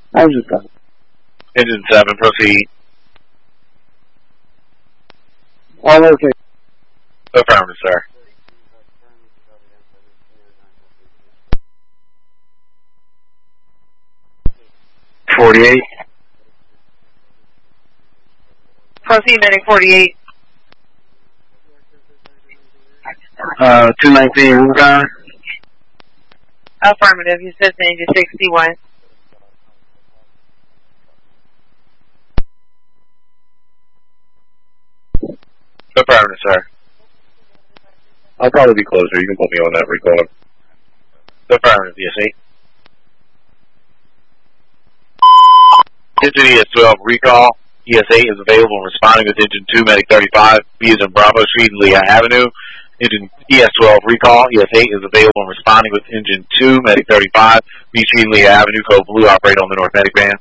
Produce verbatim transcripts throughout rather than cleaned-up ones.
I was just done. Engine seven, proceed. All okay. Affirmative, sir. forty-eight. Proceed, medic forty-eight. Uh, two nineteen, Route nine. Affirmative, you said engine sixty-one. Affirmative, sir. I'll probably be closer. You can put me on that recorder. Affirmative, E S eight. Engine E S twelve, recall. E S eight is available and responding with engine two, medic thirty-five. B is in Bravo Street and Lehigh Avenue. Engine E S twelve, recall. E S eight is available and responding with engine two, medic thirty-five. B Street and Lehigh Avenue, code blue, operate on the North Medic van.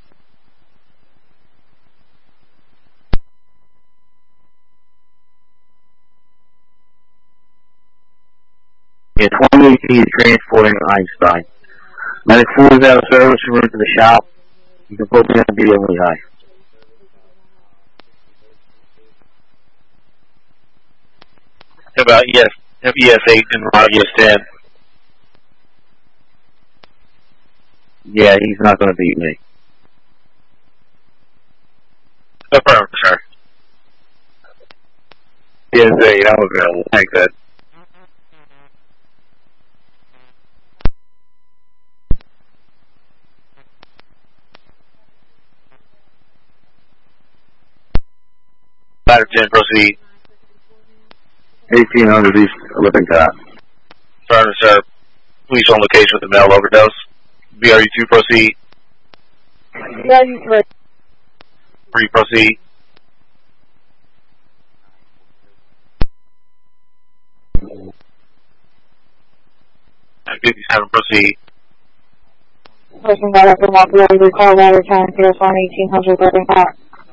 Yeah, twenty eighteen transporting Einstein. Medic four is out of service, run to the shop. You can put me on video Lehigh. About E S, E S eight and Rob E S ten. Yeah, he's not going to beat me. Affirmative, sir. E S eight, I'm available. Thanks, Ed. Ladder ten, proceed. eighteen hundred East Lippincott. Affirmative, sir. Police on location with the male overdose. B R U two, proceed. Yeah, you three. three, proceed. fifty-seven, proceed. Person got up and walked away to call ladder time, Purified eighteen hundred Lippincott.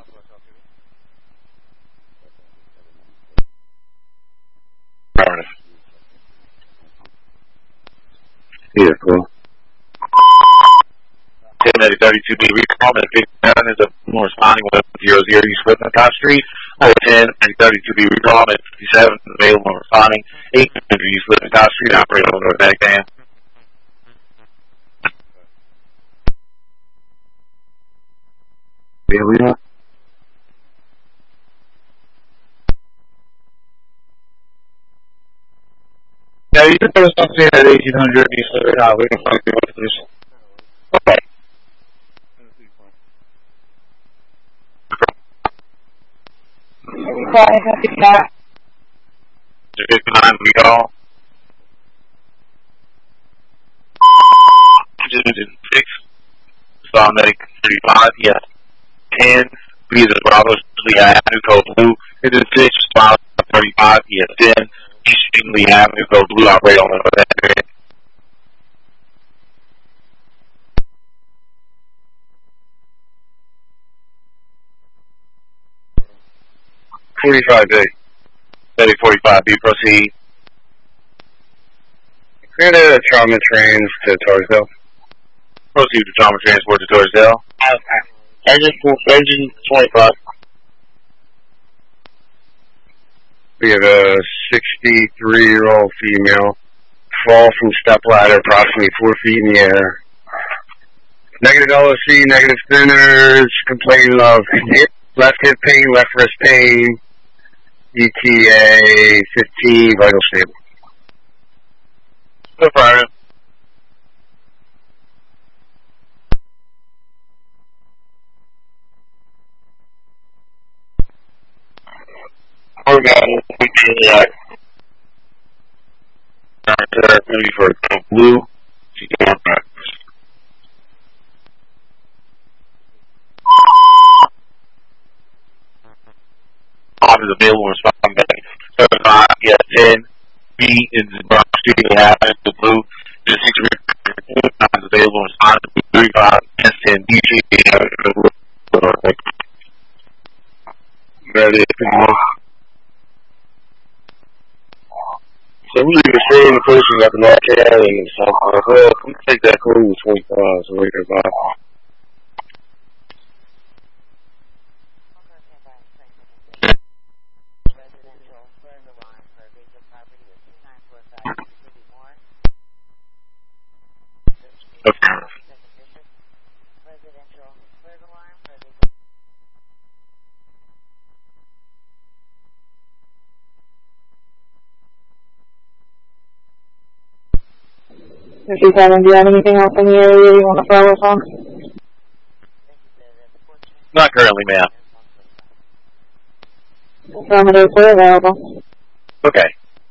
Affirmative. Yeah, cool. ten thirty-two B recall, and fifty-seven is a more responding with zero zero East Lippincott Street. ten thirty-two B recall, and fifty-seven is available and responding. eight hundred East Lippincott Street, operate on the North Medic van. Yeah, we are. Yeah, you can put us something at eighteen hundred East Lippincott. We can find you with this. Okay. Five, fifty-nine. fifty-nine recall. Engine six. Saw medic thirty-five, yes. ten. B is in Bravo Street, Avenue, code blue. Engine six. Saw thirty-five, yes. ten. East Street, Lee Avenue, code blue, operate on the North Medic. forty-five A. Medic forty-five B, proceed. Clear the trauma trains to Torresdale. Proceed to trauma transport to Torresdale. Engine, engine twenty-five. We have a sixty-three-year-old female. Fall from step ladder approximately four feet in the air. Negative L O C, negative thinners, complaining of hip, left hip pain, left wrist pain. E T A fifteen, vital stable. Affirmative. We're going to be uh, maybe for code blue. She can work back. Office available respond back. thirty-five, yeah, ten. B is in Brown Street, they have the blue. The six is available respond to thirty-five, S ten, B Street, they have the blue. Ready. So we leave the same person at the North County and South Park. Well, we take that code with twenty-five, so right there by. fifty-seven, do you have anything else in the area you want to follow us on? Not currently, ma'am. Affirmative, we're available. Okay.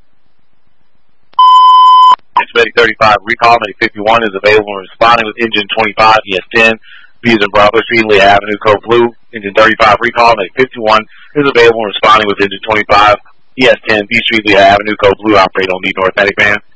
It's Medic thirty-five, recall, Medic fifty-one is available and responding with engine twenty-five, E S ten, B as in Bravo, Street, Lee Avenue, Code Blue. Engine thirty-five, recall, Medic fifty-one is available and responding with engine twenty-five, E S ten, B Street, Lee Avenue, Code Blue, operate on the North Medic van.